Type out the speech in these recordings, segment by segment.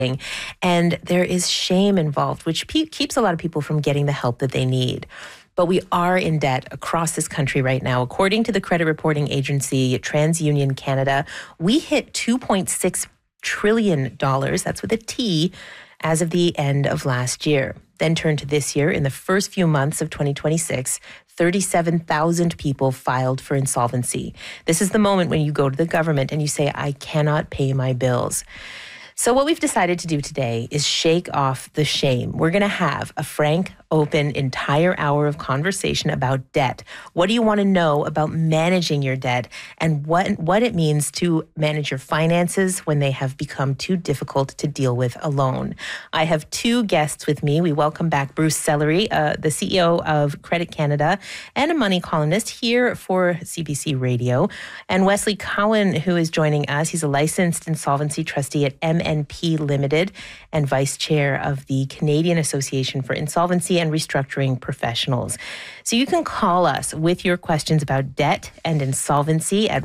And there is shame involved, which keeps a lot of people from getting the help that they need. But we are in debt across this country right now. According to the credit reporting agency TransUnion Canada, we hit $2.6 trillion, that's with a T, as of the end of last year. Then turn to this year. In the first few months of 2026, 37,000 people filed for insolvency. This is the moment when you go to the government and you say, I cannot pay my bills. So what we've decided to do today is shake off the shame. We're going to have a frank, open, entire hour of conversation about debt. What do you want to know about managing your debt and what it means to manage your finances when they have become too difficult to deal with alone? I have two guests with me. We welcome back Bruce Sellery, the CEO of Credit Canada and a money columnist here for CBC Radio, and Wesley Cowan, who is joining us. He's a licensed insolvency trustee at MNP Limited and vice chair of the Canadian Association for Insolvency and Restructuring Professionals. So you can call us with your questions about debt and insolvency at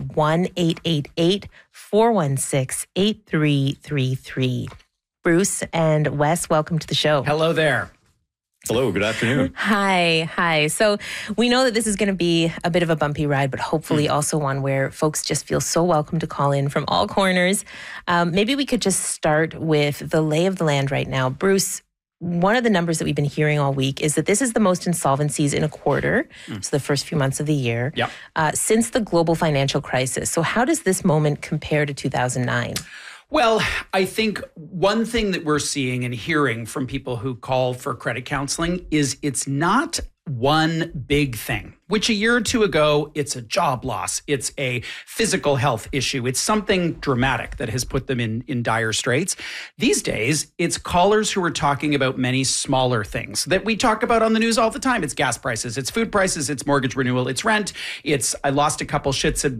1-888-416-8333. Bruce and Wes, welcome to the show. Hello there. Hello, good afternoon. Hi. So we know that this is going to be a bit of a bumpy ride, but hopefully also one where folks just feel so welcome to call in from all corners. Maybe we could just start with the lay of the land right now. Bruce, one of the numbers that we've been hearing all week is that this is the most insolvencies in a quarter, so the first few months of the year, since the global financial crisis. So how does this moment compare to 2009? Well, I think one thing that we're seeing and hearing from people who call for credit counseling is it's not one big thing, which a year or two ago, it's a job loss. It's a physical health issue. It's something dramatic that has put them in dire straits. These days, it's callers who are talking about many smaller things that we talk about on the news all the time. It's gas prices, it's food prices, it's mortgage renewal, it's rent. It's I lost a couple shifts in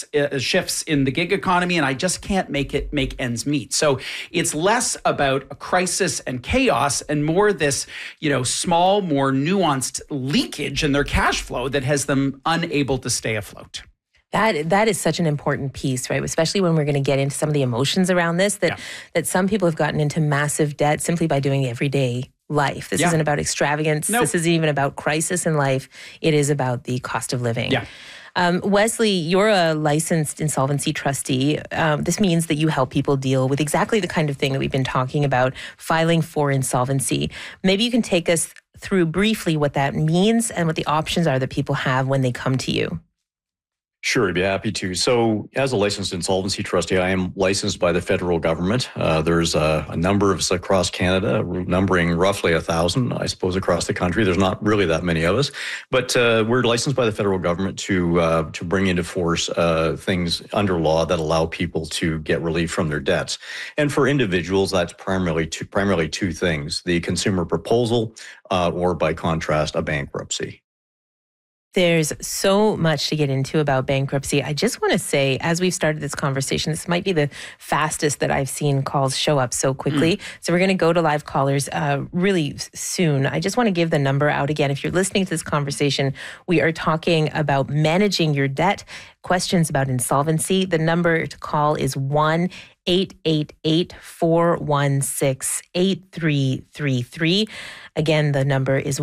the gig economy and I just can't make ends meet. So it's less about a crisis and chaos and more this, small, more nuanced leakage in their cash flow that has them unable to stay afloat. That is such an important piece, right? Especially when we're going to get into some of the emotions around this, that some people have gotten into massive debt simply by doing everyday life. This isn't about extravagance. Nope. This isn't even about crisis in life. It is about the cost of living. Yeah. Wesley, you're a licensed insolvency trustee. This means that you help people deal with exactly the kind of thing that we've been talking about, filing for insolvency. Maybe you can take us through briefly what that means and what the options are that people have when they come to you. Sure, I'd be happy to. So as a licensed insolvency trustee, I am licensed by the federal government. There's a number of us across Canada, numbering roughly 1,000, I suppose, across the country. There's not really that many of us, but we're licensed by the federal government to bring into force things under law that allow people to get relief from their debts. And for individuals, that's primarily two things: the consumer proposal, or by contrast, a bankruptcy. There's so much to get into about bankruptcy. I just want to say, as we've started this conversation, this might be the fastest that I've seen calls show up so quickly. So we're going to go to live callers really soon. I just want to give the number out again. If you're listening to this conversation, we are talking about managing your debt, questions about insolvency. The number to call is 1-888-416-8333. Again, the number is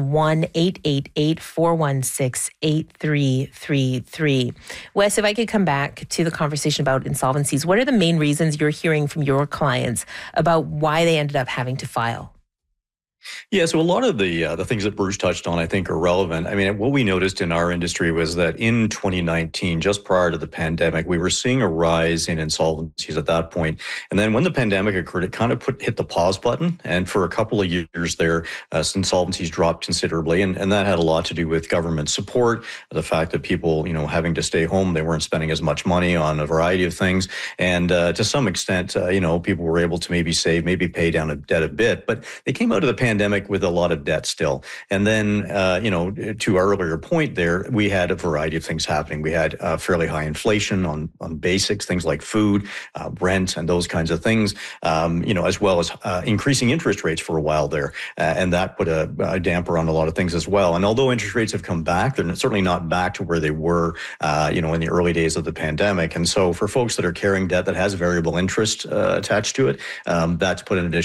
1-888-416-8333. Wes, if I could come back to the conversation about insolvencies, what are the main reasons you're hearing from your clients about why they ended up having to file? Yeah, so a lot of the things that Bruce touched on, I think, are relevant. I mean, what we noticed in our industry was that in 2019, just prior to the pandemic, we were seeing a rise in insolvencies at that point. And then when the pandemic occurred, it kind of hit the pause button. And for a couple of years there, insolvencies dropped considerably. And that had a lot to do with government support, the fact that people, having to stay home, they weren't spending as much money on a variety of things. And to some extent, people were able to maybe save, maybe pay down a debt a bit. But they came out of the pandemic pandemic with a lot of debt still. And then, to our earlier point there, we had a variety of things happening. We had fairly high inflation on basics, things like food, rent, and those kinds of things, as well as increasing interest rates for a while there. And that put a damper on a lot of things as well. And although interest rates have come back, they're certainly not back to where they were, in the early days of the pandemic. And so for folks that are carrying debt that has variable interest attached to it, that's put an additional